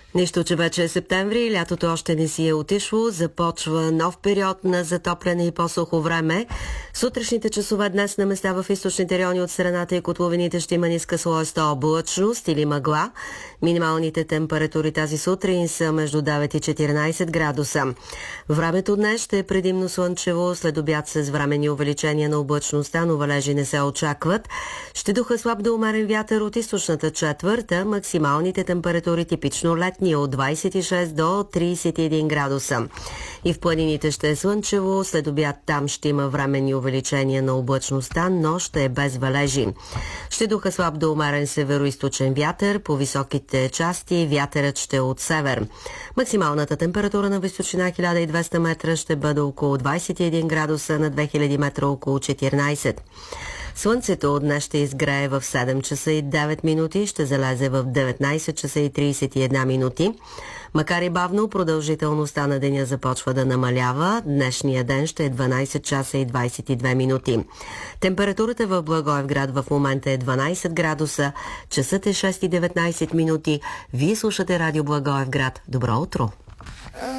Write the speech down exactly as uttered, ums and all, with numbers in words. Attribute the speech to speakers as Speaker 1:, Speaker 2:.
Speaker 1: Нищо, че вече е септември, лятото още не си е отишло, започва нов период на затопляне и по-сухо време. Сутрешните часове днес на места в източните райони от страната и котловините ще има ниска слоеста облачност или мъгла. Минималните температури тази сутрин са между девет и четиринайсет градуса. Времето днес ще е предимно слънчево, след обяд с временни увеличения на облачността, но валежи не се очакват. Ще духа слаб до умерен вятър от източната четвърта, максималните температури типично летни от двайсет и шест до трийсет и един градуса. И в планините ще е слънчево, след обяд там ще има временни увеличения на облачността, но ще е без валежи. Ще духа слаб до умерен североизточен вятър, по високите части вятърът ще е от север. Максималната температура на височина хиляда и двеста метра ще бъде около двайсет и един градуса, на две хиляди метра около четиринайсет. Слънцето днес ще изгрее в седем часа и девет минути, ще залезе в деветнайсет часа и трийсет и една минути. Макар и бавно, продължителността на деня започва да намалява. Днешния ден ще е дванайсет часа и двайсет и две минути. Температурата в Благоевград в момента е дванайсет градуса, часът е шест и деветнайсет минути. Вие слушате Радио Благоевград. Добро утро!